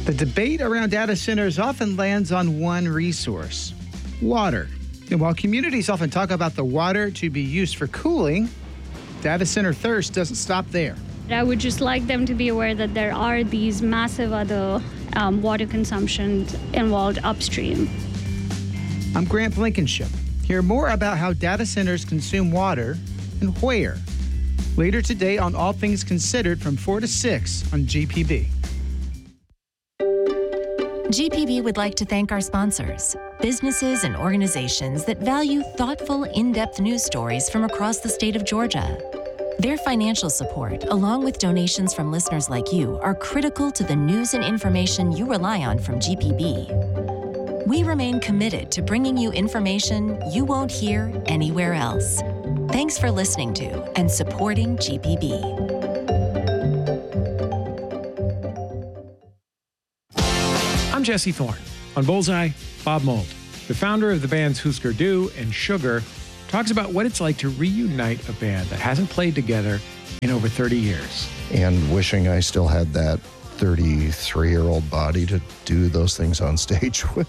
The debate around data centers often lands on one resource, water. And while communities often talk about the water to be used for cooling, data center thirst doesn't stop there. I would just like them to be aware that there are these massive other water consumptions involved upstream. I'm Grant Blankenship. Hear more about how data centers consume water and where. Later today on All Things Considered from 4 to 6 on GPB. GPB would like to thank our sponsors, businesses and organizations that value thoughtful, in-depth news stories from across the state of Georgia. Their financial support, along with donations from listeners like you, are critical to the news and information you rely on from GPB. We remain committed to bringing you information you won't hear anywhere else. Thanks for listening to and supporting GPB. I'm Jesse Thorne. On Bullseye, Bob Mould, the founder of the bands Husker Du and Sugar, talks about what it's like to reunite a band that hasn't played together in over 30 years. And wishing I still had that 33-year-old body to do those things on stage with.